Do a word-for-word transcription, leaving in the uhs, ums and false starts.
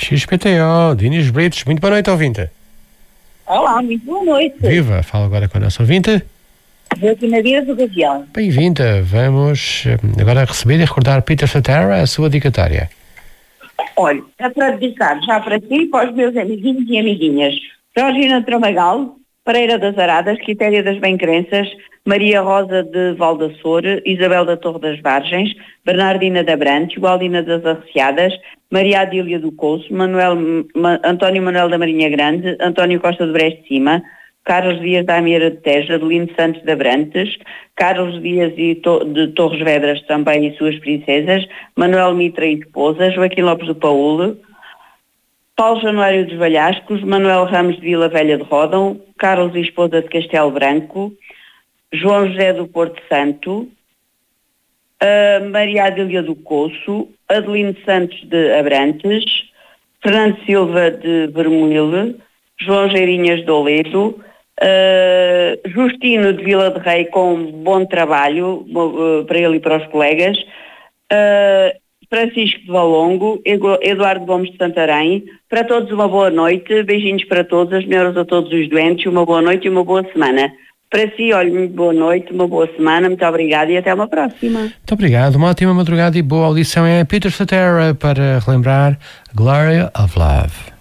X P T O, Dinis Britos. Muito boa noite, ouvinte. Olá, muito boa noite. Viva, fala agora com a nossa ouvinte. Joaquina Dias do Gavião. Bem-vinda. Vamos agora receber e recordar Peter Cetera, a sua dedicatória. Olha, é para dedicar já para si e para os meus amiguinhos e amiguinhas. Georgina Tramagal, Pereira das Aradas, Quitéria das Bem-Crenças, Maria Rosa de Valdassor, Isabel da Torre das Vargens, Bernardina da Brantes, Gualdina das Arreciadas, Maria Adília do Couço, Manuel, Ma, António Manuel da Marinha Grande, António Costa de Brés de Cima, Carlos Dias da Ameira de Teja, Adelino Santos da Brantes, Carlos Dias e to, de Torres Vedras também e suas princesas, Manuel Mitra e esposa, Joaquim Lopes do Paúl, Paulo Januário dos Valhascos, Manuel Ramos de Vila Velha de Ródão, Carlos e esposa de Castelo Branco, João José do Porto Santo, uh, Maria Adília do Couço, Adelino Santos de Abrantes, Fernando Silva de Vermilho, João Geirinhas de Oledo, uh, Justino de Vila de Rei com bom trabalho uh, para ele e para os colegas, uh, Francisco de Valongo, Eduardo Gomes de Santarém. Para todos uma boa noite, beijinhos para todos, as melhoras a todos os doentes, uma boa noite e uma boa semana. Para si, olha, muito boa noite, uma boa semana, muito obrigada e até uma próxima. Muito obrigado, uma ótima madrugada e boa audição. É Peter Cetera para relembrar Glory of Love.